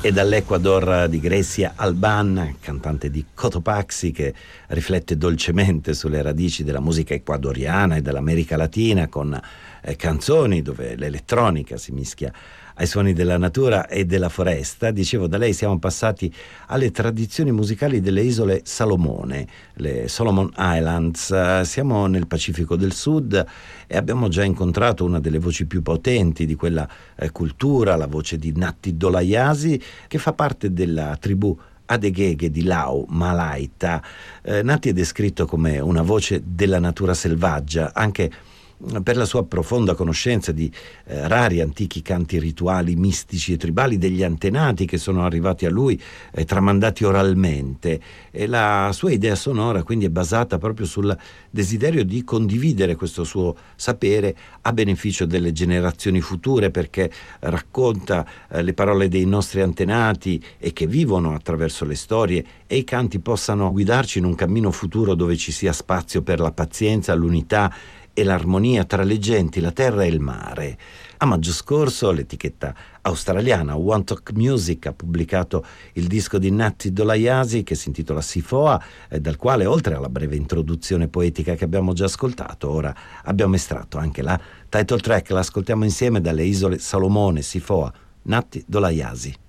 E dall'Ecuador di Grecia Alban, cantante di Cotopaxi, che riflette dolcemente sulle radici della musica ecuadoriana e dell'America Latina, con canzoni dove l'elettronica si mischia ai suoni della natura e della foresta. Dicevo, da lei siamo passati alle tradizioni musicali delle isole Salomone, le Solomon Islands. Siamo nel Pacifico del Sud e abbiamo già incontrato una delle voci più potenti di quella cultura, la voce di Natty Dolayasi, che fa parte della tribù Adegege di Lau Malaita. Natty è descritto come una voce della natura selvaggia, anche per la sua profonda conoscenza di rari antichi canti rituali mistici e tribali degli antenati che sono arrivati a lui tramandati oralmente, e la sua idea sonora quindi è basata proprio sul desiderio di condividere questo suo sapere a beneficio delle generazioni future, perché racconta le parole dei nostri antenati e che vivono attraverso le storie, e i canti possano guidarci in un cammino futuro dove ci sia spazio per la pazienza, l'unità e l'armonia tra le genti, la terra e il mare. A maggio scorso l'etichetta australiana One Talk Music ha pubblicato il disco di Natty Dolayasi che si intitola Sifoa, dal quale, oltre alla breve introduzione poetica che abbiamo già ascoltato, ora abbiamo estratto anche la title track. La ascoltiamo insieme dalle isole Salomone, Sifoa, Natty Dolayasi.